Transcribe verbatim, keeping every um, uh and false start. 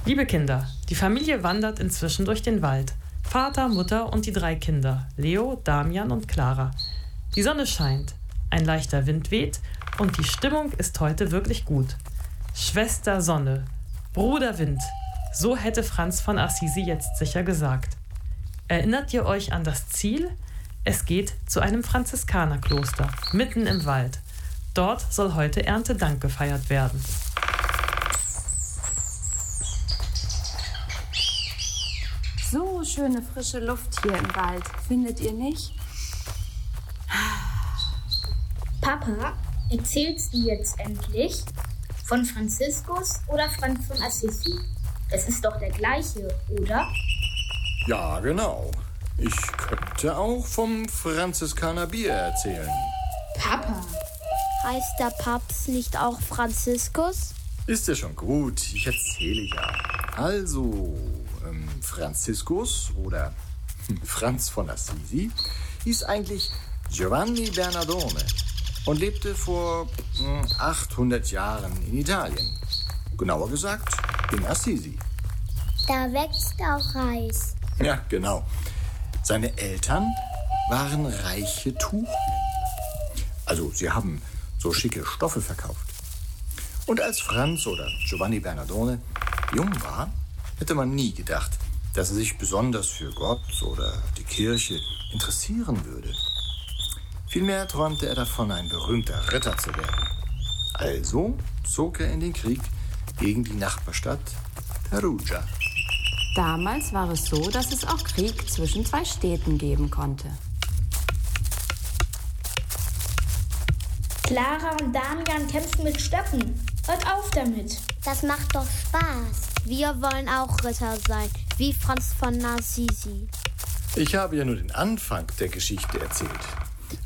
Liebe Kinder, die Familie wandert inzwischen durch den Wald. Vater, Mutter und die drei Kinder, Leo, Damian und Clara. Die Sonne scheint, ein leichter Wind weht und die Stimmung ist heute wirklich gut. Schwester Sonne, Bruder Wind, so hätte Franz von Assisi jetzt sicher gesagt. Erinnert ihr euch an das Ziel? Es geht zu einem Franziskanerkloster, mitten im Wald. Dort soll heute Erntedank gefeiert werden. So schöne frische Luft hier im Wald, findet ihr nicht? Papa, erzählst du jetzt endlich von Franziskus oder Franz von Assisi? Es ist doch der gleiche, oder? Ja, genau. Ich könnte auch vom Franziskaner Bier erzählen. Papa. Heißt der Papst nicht auch Franziskus? Ist ja schon gut, ich erzähle ja. Also, ähm, Franziskus oder Franz von Assisi hieß eigentlich Giovanni Bernardone und lebte vor mh, achthundert Jahren in Italien. Genauer gesagt, in Assisi. Da wächst auch Reis. Ja, genau. Seine Eltern waren reiche Tuchhändler. Also, sie haben so schicke Stoffe verkauft. Und als Franz oder Giovanni Bernardone jung war, hätte man nie gedacht, dass er sich besonders für Gott oder die Kirche interessieren würde. Vielmehr träumte er davon, ein berühmter Ritter zu werden. Also zog er in den Krieg gegen die Nachbarstadt Perugia. Damals war es so, dass es auch Krieg zwischen zwei Städten geben konnte. Clara und Damian kämpfen mit Stöcken. Hört auf damit. Das macht doch Spaß. Wir wollen auch Ritter sein, wie Franz von Assisi. Ich habe ja nur den Anfang der Geschichte erzählt.